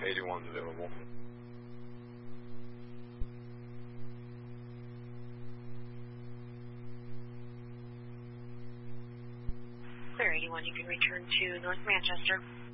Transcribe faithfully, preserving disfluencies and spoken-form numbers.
eighty-one's available. Clear eighty-one, you can return to North Manchester.